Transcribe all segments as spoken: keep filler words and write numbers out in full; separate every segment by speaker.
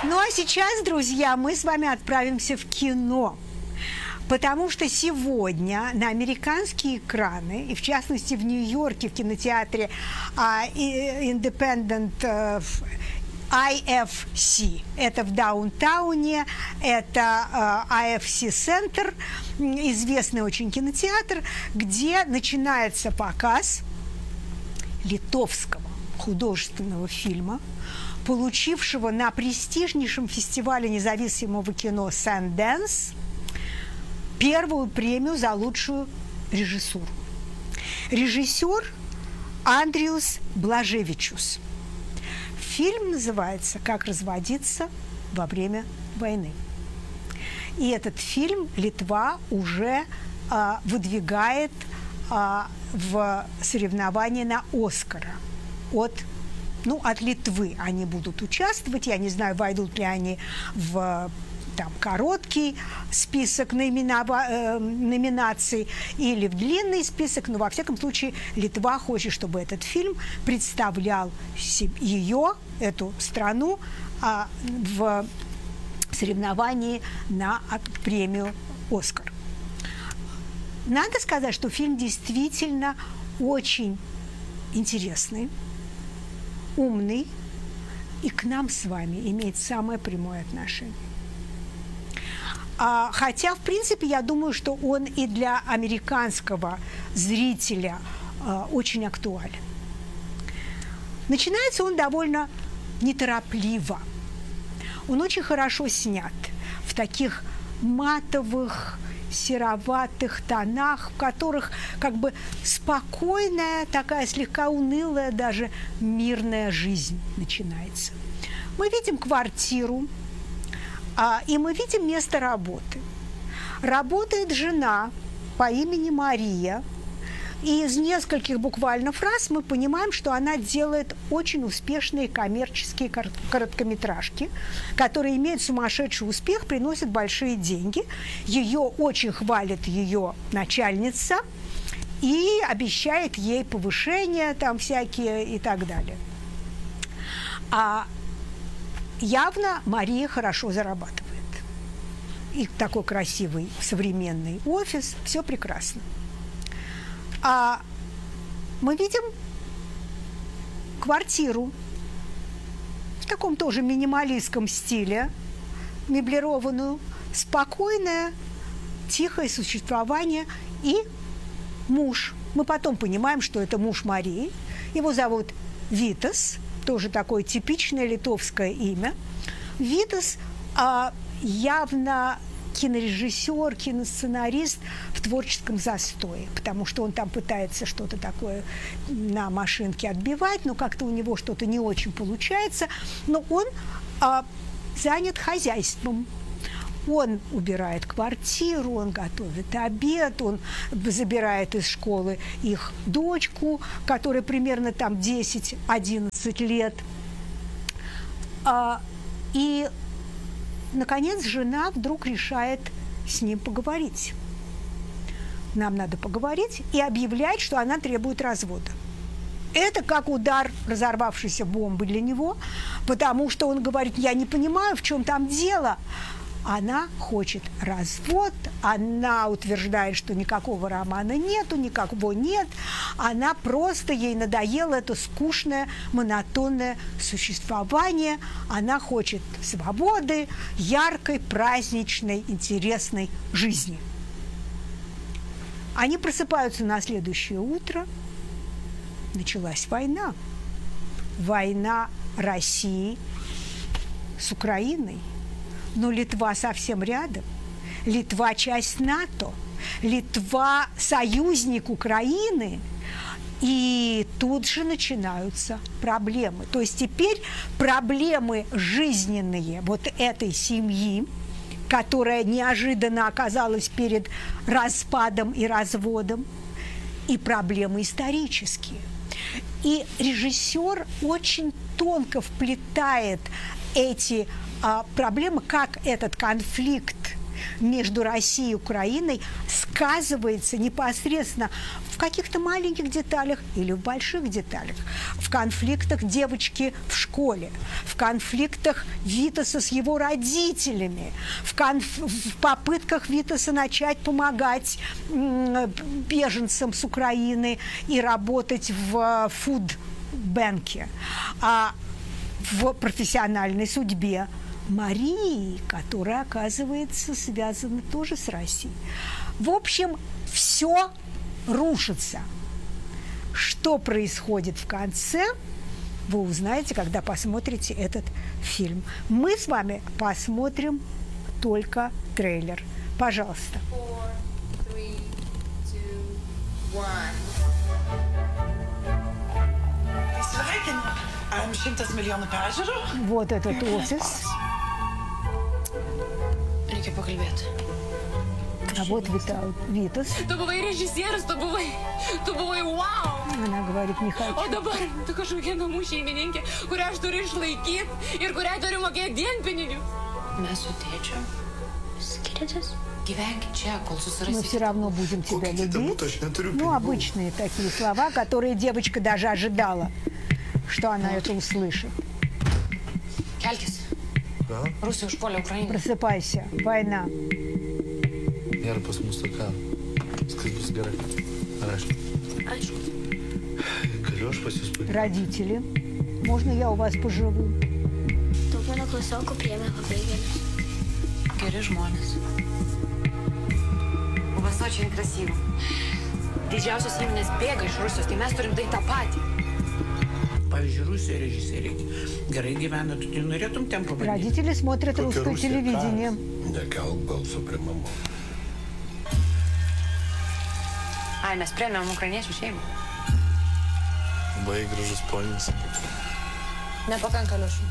Speaker 1: Ну а сейчас, друзья, мы с вами отправимся в кино. Потому что сегодня на американские экраны, и в частности в Нью-Йорке, в кинотеатре uh, Independent uh, ай эф си, это в даунтауне, это uh, ай эф си Center, известный очень кинотеатр, где начинается показ литовского художественного фильма, получившего на престижнейшем фестивале независимого кино Sundance первую премию за лучшую режиссуру. Режиссер Андриус Блажевичус. Фильм называется «Как разводиться во время войны». И этот фильм Литва уже а, выдвигает а, в соревнования на «Оскара» от, ну, от Литвы они будут участвовать. Я не знаю, войдут ли они в там короткий список номинова, э, номинаций или в длинный список, но во всяком случае Литва хочет, чтобы этот фильм представлял ее, эту страну, а, в соревновании на премию «Оскар». Надо сказать, что фильм действительно очень интересный, умный и к нам с вами имеет самое прямое отношение. А, хотя, в принципе, я думаю, что он и для американского зрителя а, очень актуален. Начинается он довольно неторопливо. Он очень хорошо снят в таких матовых, сероватых тонах, в которых как бы спокойная, такая слегка унылая, даже мирная жизнь начинается. Мы видим квартиру, а, и мы видим место работы. Работает жена по имени Мария, и из нескольких буквально фраз мы понимаем, что она делает очень успешные коммерческие короткометражки, которые имеют сумасшедший успех, приносят большие деньги. Ее очень хвалит ее начальница и обещает ей повышения там всякие и так далее. А явно Мария хорошо зарабатывает. И такой красивый современный офис, все прекрасно. А мы видим квартиру в таком тоже минималистском стиле, меблированную, спокойное, тихое существование и муж. Мы потом понимаем, что это муж Марии. Его зовут Витас, тоже такое типичное литовское имя. Витас а, явно кинорежиссер, киносценарист в творческом застое, потому что он там пытается что-то такое на машинке отбивать, но как-то у него что-то не очень получается. Но он а, занят хозяйством. Он убирает квартиру, он готовит обед, он забирает из школы их дочку, которой примерно там десять-одиннадцать лет. А, и наконец, жена вдруг решает с ним поговорить. Нам надо поговорить и объявлять, что она требует развода. Это как удар разорвавшейся бомбы для него, потому что он говорит: я не понимаю, в чем там дело. Она хочет развод, она утверждает, что никакого романа нету, никакого нет. Она просто, ей надоело это скучное, монотонное существование. Она хочет свободы, яркой, праздничной, интересной жизни. Они просыпаются на следующее утро. Началась война. Война России с Украиной. Но Литва совсем рядом. Литва часть НАТО. Литва союзник Украины. И тут же начинаются проблемы. То есть теперь проблемы жизненные вот этой семьи, которая неожиданно оказалась перед распадом и разводом, и проблемы исторические. И режиссер очень тонко вплетает эти а, проблемы, как этот конфликт между Россией и Украиной сказывается непосредственно в каких-то маленьких деталях или в больших деталях. В конфликтах девочки в школе, в конфликтах Витаса с его родителями, в, конф... в попытках Витаса начать помогать беженцам с Украины и работать в фудбанке, а в профессиональной судьбе Марии, которая, оказывается, связана тоже с Россией. В общем, все рушится. Что происходит в конце, вы узнаете, когда посмотрите этот фильм. Мы с вами посмотрим только трейлер. Пожалуйста.
Speaker 2: Four, three, two, one.
Speaker 1: Вот этот офис.
Speaker 2: Reikia pakalbėti.
Speaker 1: А вот Вита- Витас.
Speaker 2: Tu buvai režisierius, tu buvai, tu buvai wow.
Speaker 1: Она говорит, не хочу.
Speaker 2: O dabar tu kažkokia namų šeimininkė, kurią aš turiu išlaikyti ir kuriai turiu mokėti dienpinigių. Mes su tėčiu skiriatės? Gyvenkit čia, kol
Speaker 1: Мы все равно будем тебя любить. Ну, обычные такие слова, которые девочка даже ожидала, что она это услышит.
Speaker 2: Kelkis. Rusija užpuolė Ukrainą.
Speaker 1: Просыпайся. Война.
Speaker 3: Nėra pas mus tokia. Viskas bus gerai. Ar aš?
Speaker 2: Aišku.
Speaker 3: Galiu aš pas jūs palikti?
Speaker 1: Родители. Можно я у вас поживу?
Speaker 4: Daug mano klasiokų priėmė pabėgėlius.
Speaker 2: Geri žmonės. У вас очень красиво. Didžiausios įmonės bėga iš Rusijos, tai mes turim daryti tą patį.
Speaker 5: Pavyzdžiui, Rusija režisieriai gerai gyvena, tu norėtum ten pabandyti?
Speaker 1: Родители смотрят
Speaker 3: Kokia
Speaker 1: русское
Speaker 3: Rusija?
Speaker 1: телевидение.
Speaker 3: Nekelk balso prie mamos.
Speaker 2: Ai, mes priėmėm ukrainiečių šeimą.
Speaker 3: Labai gražus ponis.
Speaker 2: Nepakanka lėšų.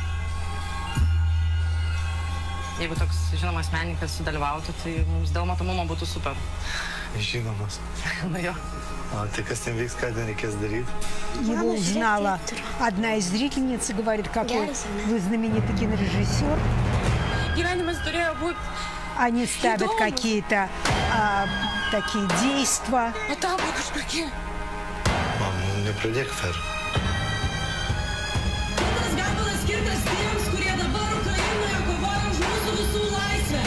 Speaker 2: Jeigu toks žinomas menininkas sudalyvautų, tai mums dėl matomumo būtų super.
Speaker 3: Žinomas.
Speaker 2: Nu jo.
Speaker 3: O tai kas ten vyks, ką ten reikės daryti?
Speaker 1: Его узнала одна из зрительниц и говорит, какой вы знаменитый кинорежиссер.
Speaker 2: Gyvenimas turėjo būti.
Speaker 1: Они ставят какие-то а, такие действия.
Speaker 2: Etapai kažkokie.
Speaker 3: Mam, nu nepradėk fer.
Speaker 6: Tas gabalas skirtas tiems, kurie dabar Ukrainoje kovoja už mūsų visų laisvę.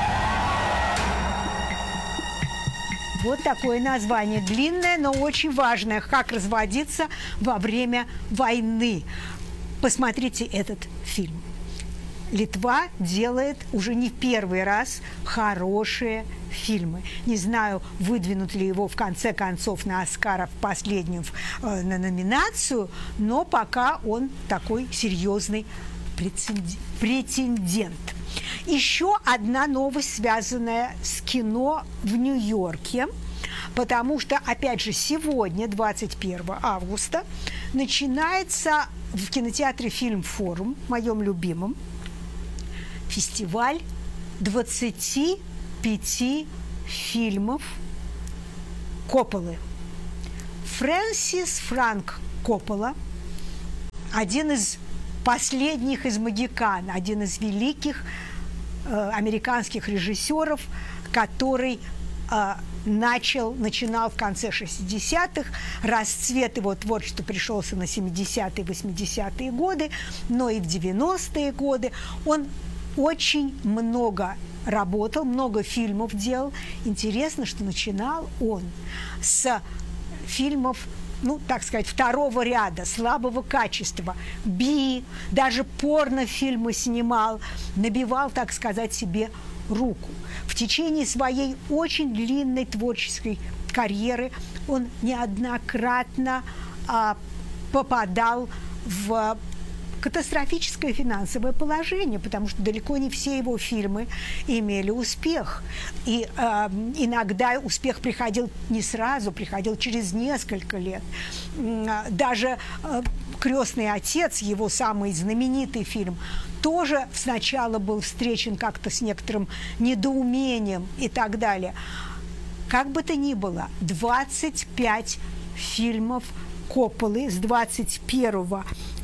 Speaker 1: Вот такое название. Длинное, но очень важное. Как разводиться во время войны. Посмотрите этот фильм. Литва делает уже не в первый раз хорошие фильмы. Не знаю, выдвинут ли его в конце концов на Оскара в последнюю э, на номинацию, но пока он такой серьезный претендент. Еще одна новость, связанная с кино в Нью-Йорке, потому что, опять же, сегодня, двадцать первого августа, начинается в кинотеатре «Фильм-форум», моем любимом, фестиваль двадцати пяти фильмов Копполы. Фрэнсис Франк Коппола, один из последних из могикан, один из великих э, американских режиссеров, который э, начал, начинал в конце шестидесятых, расцвет его творчества пришелся на семидесятые, восьмидесятые годы, но и в девяностые годы он очень много работал, много фильмов делал. Интересно, что начинал он с фильмов, ну, так сказать, второго ряда, слабого качества, би, даже порнофильмы снимал, набивал, так сказать, себе руку. В течение своей очень длинной творческой карьеры он неоднократно а, попадал в катастрофическое финансовое положение, потому что далеко не все его фильмы имели успех. И э, иногда успех приходил не сразу, приходил через несколько лет. Даже э, «Крестный отец», его самый знаменитый фильм, тоже сначала был встречен как-то с некоторым недоумением и так далее. Как бы то ни было, двадцать пять фильмов Копполы с двадцать первого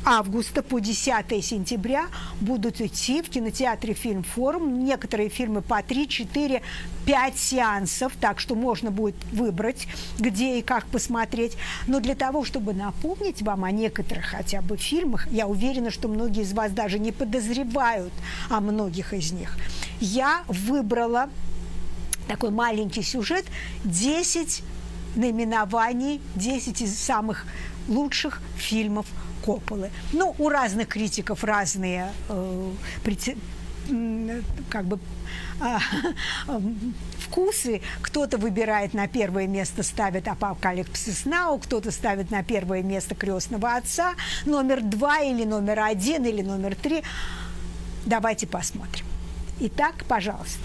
Speaker 1: августа по десятое сентября будут идти в кинотеатре «Фильмфорум» некоторые фильмы по три, четыре, пять сеансов, так что можно будет выбрать, где и как посмотреть. Но для того, чтобы напомнить вам о некоторых хотя бы фильмах, я уверена, что многие из вас даже не подозревают о многих из них, я выбрала такой маленький сюжет, десять наименований, десять из самых лучших фильмов Копполы. Ну, у разных критиков разные э, прицеп... как бы э, вкусы. Кто-то выбирает на первое место, ставит «Апокалипсис Нау», кто-то ставит на первое место «Крестного отца», номер два или номер один или номер три. Давайте посмотрим. Итак, пожалуйста.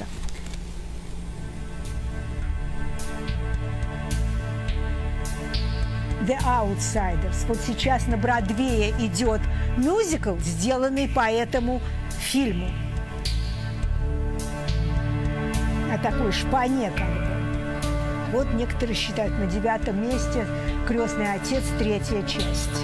Speaker 1: The Outsiders. Вот сейчас на Бродвее идет мюзикл, сделанный по этому фильму. О такой шпане как бы. Вот некоторые считают на девятом месте «Крестный отец», третья часть.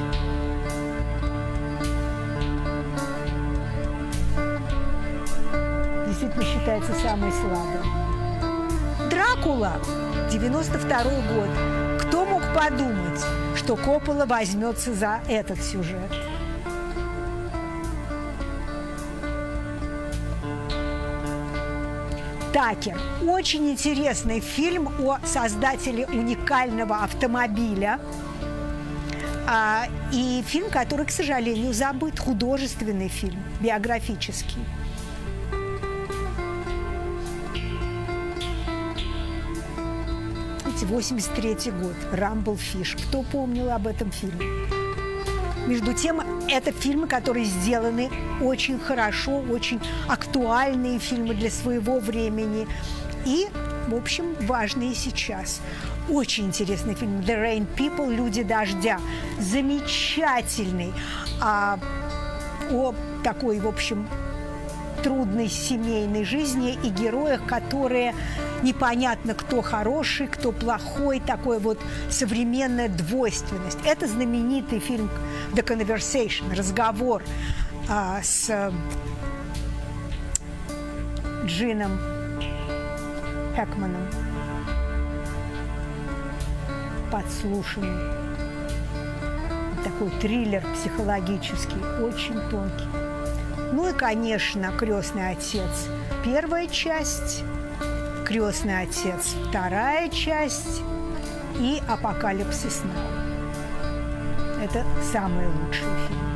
Speaker 1: Действительно считается самой слабой. «Дракула», девяносто второй год. Кто мог подумать, что Коппола возьмется за этот сюжет? «Такер» – очень интересный фильм о создателе уникального автомобиля. А, и фильм, который, к сожалению, забыт, художественный фильм, биографический. восемьдесят третий год, «Рамбл Фиш». Кто помнил об этом фильме? Между тем, это фильмы, которые сделаны очень хорошо, очень актуальные фильмы для своего времени. И, в общем, важные сейчас. Очень интересный фильм «The Rain People», «Люди дождя». Замечательный. А, о такой, в общем, трудной семейной жизни и героях, которые непонятно, кто хороший, кто плохой, такой вот современная двойственность. Это знаменитый фильм «The Conversation», «Разговор» а, с Джином Хэкманом. «Подслушанный». Такой триллер психологический, очень тонкий. Ну и, конечно, «Крестный отец» первая часть, «Крестный отец» вторая часть и «Апокалипсис Нау». Это самые лучшие фильмы.